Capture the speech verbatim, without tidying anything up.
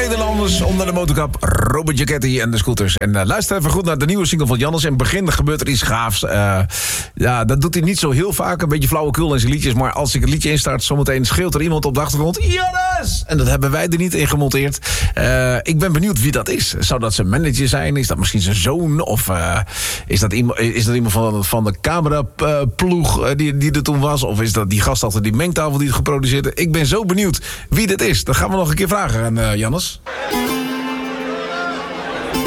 Nederlanders onder de motorkap. Robert Giachetti en de Scooters. En uh, luister even goed naar de nieuwe single van Jannes. In het begin gebeurt er iets gaafs. Uh, ja, dat doet hij niet zo heel vaak. Een beetje flauwekul in zijn liedjes. Maar als ik het liedje instart, zometeen schreeuwt er iemand op de achtergrond. Jannes! En dat hebben wij er niet in gemonteerd. Uh, ik ben benieuwd wie dat is. Zou dat zijn manager zijn? Is dat misschien zijn zoon? Of uh, is, dat iemand, is dat iemand van, van de cameraploeg uh, die, die er toen was? Of is dat die gast achter die mengtafel die het geproduceerd heeft? Ik ben zo benieuwd wie dit is. Dat gaan we nog een keer vragen aan uh, Jannes.